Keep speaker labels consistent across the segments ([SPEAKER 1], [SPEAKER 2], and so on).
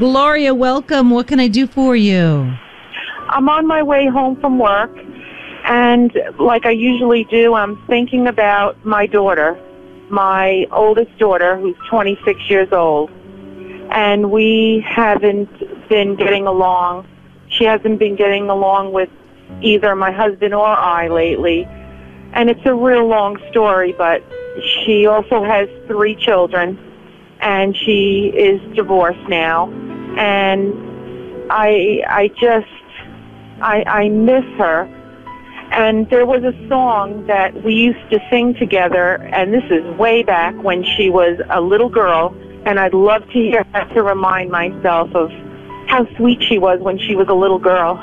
[SPEAKER 1] Gloria, welcome. What can I do for you?
[SPEAKER 2] I'm on my way home from work, and like I usually do, I'm thinking about my daughter, my oldest daughter, who's 26 years old. And we haven't been getting along. She hasn't been getting along with either my husband or I lately. And it's a real long story, but she also has 3 children, and she is divorced now. And I miss her. And there was a song that we used to sing together, and this is way back when she was a little girl, and I'd love to hear that to remind myself of how sweet she was when she was a little girl.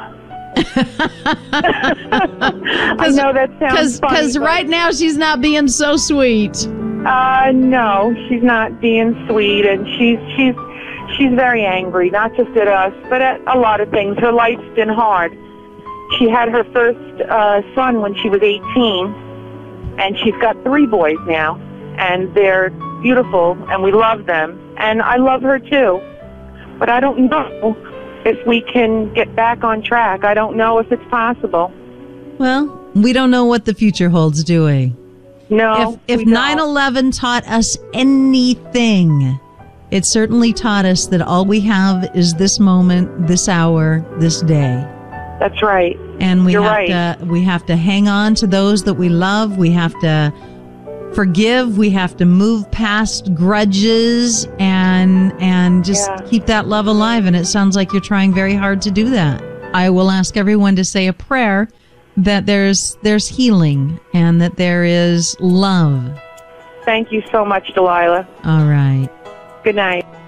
[SPEAKER 2] I know that sounds funny.
[SPEAKER 1] Because right now she's not being so sweet.
[SPEAKER 2] No, she's not being sweet, and she's very angry, not just at us, but at a lot of things. Her life's been hard. She had her first son when she was 18, and she's got 3 boys now, and they're beautiful, and we love them, and I love her too. But I don't know if we can get back on track. I don't know if it's possible.
[SPEAKER 1] Well, we don't know what the future holds, do we?
[SPEAKER 2] No.
[SPEAKER 1] If 9/11 taught us anything, it certainly taught us that all we have is this moment, this hour, this day.
[SPEAKER 2] That's right.
[SPEAKER 1] And we
[SPEAKER 2] You're
[SPEAKER 1] have to hang on to those that we love. We have to forgive. We have to move past grudges and just keep that love alive. And it sounds like you're trying very hard to do that. I will ask everyone to say a prayer that there's healing and that there is love.
[SPEAKER 2] Thank you so much, Delilah.
[SPEAKER 1] All right.
[SPEAKER 2] Good night.